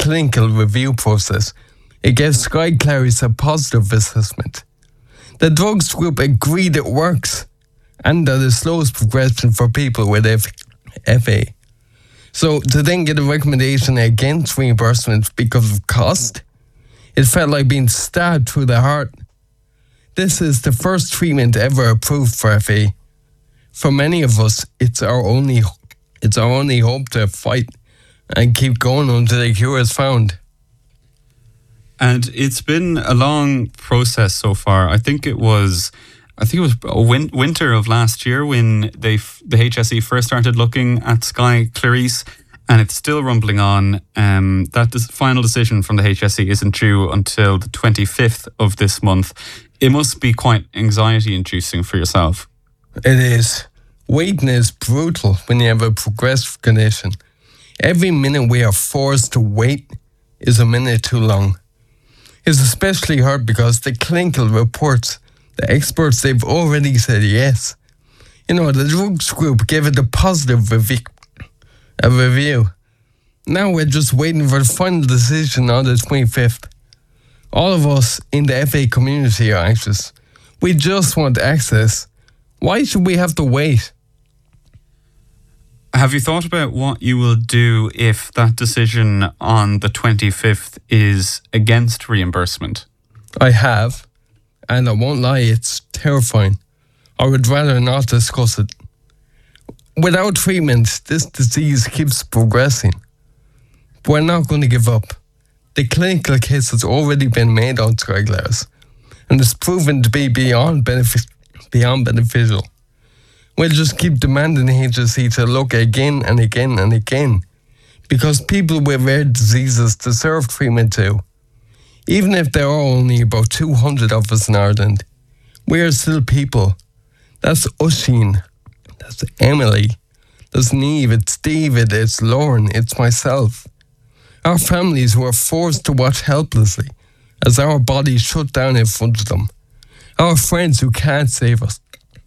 clinical review process, it gave Sky Clarence a positive assessment. The drugs group agreed it works and that it slows progression for people with FA. So to then get a recommendation against reimbursement because of cost, it felt like being stabbed through the heart. This is the first treatment ever approved for FA. For many of us, it's our only hope to fight and keep going until the cure is found. And it's been a long process so far. I think it was winter of last year when the HSE first started looking at Sky Clarence, and it's still rumbling on. That final decision from the HSE isn't due until the 25th of this month. It must be quite anxiety-inducing for yourself. It is. Waiting is brutal when you have a progressive condition. Every minute we are forced to wait is a minute too long. It's especially hard because the clinical reports, the experts, they've already said yes. The drugs group gave it a positive review. Now we're just waiting for the final decision on the 25th. All of us in the FA community are anxious. We just want access. Why should we have to wait? Have you thought about what you will do if that decision on the 25th is against reimbursement? I have, and I won't lie, it's terrifying. I would rather not discuss it. Without treatment, this disease keeps progressing. But we're not going to give up. The clinical case has already been made on Sky Clarence, and it's proven to be beyond beneficial. We'll just keep demanding the HSE to look again and again and again, because people with rare diseases deserve treatment too. Even if there are only about 200 of us in Ireland, we are still people. That's Oisín, that's Emily, that's Niamh, it's David, it's Lauren, it's myself. Our families who are forced to watch helplessly as our bodies shut down in front of them. Our friends who can't save us.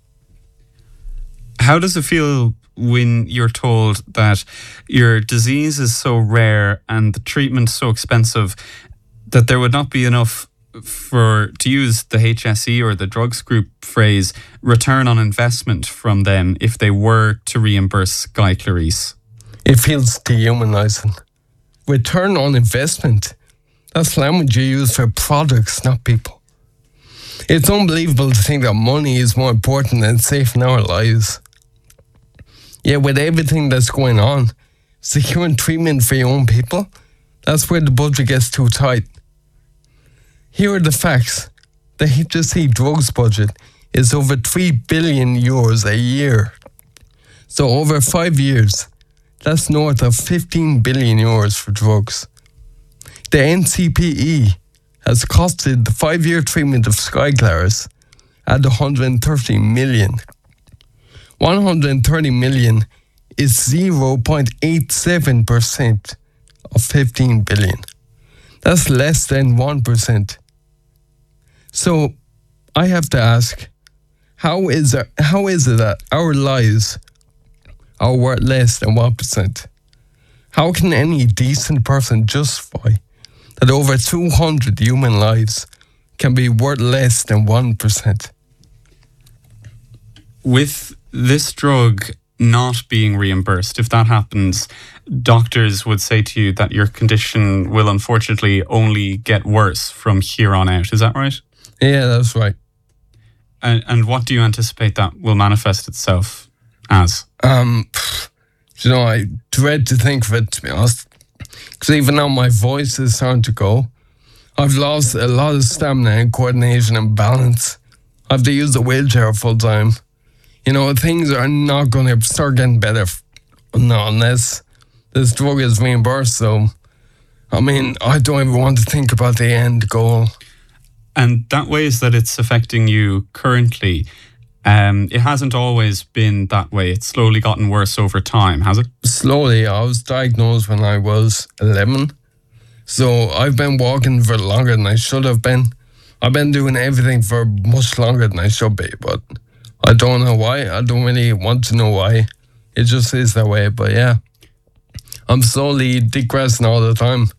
How does it feel when you're told that your disease is so rare and the treatment so expensive that there would not be enough to use the HSE or the drugs group phrase, return on investment from them if they were to reimburse Sky Clarence? It feels dehumanising. Return on investment. That's language you use for products, not people. It's unbelievable to think that money is more important than saving our lives. Yet with everything that's going on, securing treatment for your own people, that's where the budget gets too tight. Here are the facts. The HSE drugs budget is over €3 billion a year. So over 5 years, that's north of €15 billion for drugs. The NCPE has costed the 5-year treatment of Sky Clarence at 130 million. 130 million is 0.87% of 15 billion. That's less than 1%. So I have to ask, how is it that our lives are worth less than 1%? How can any decent person justify that over 200 human lives can be worth less than 1%? With this drug not being reimbursed, if that happens, doctors would say to you that your condition will unfortunately only get worse from here on out. Is that right? Yeah, that's right. And what do you anticipate that will manifest itself as? I dread to think of it, to be honest. Because even now my voice is starting to go. I've lost a lot of stamina and coordination and balance. I have to use the wheelchair full time. Things are not going to start getting better unless this drug is reimbursed. So, I don't even want to think about the end goal. And that way is that it's affecting you currently. It hasn't always been that way. It's slowly gotten worse over time, has it? Slowly. I was diagnosed when I was 11. So I've been walking for longer than I should have been. I've been doing everything for much longer than I should be, but I don't know why. I don't really want to know why. It just is that way. But yeah, I'm slowly digressing all the time.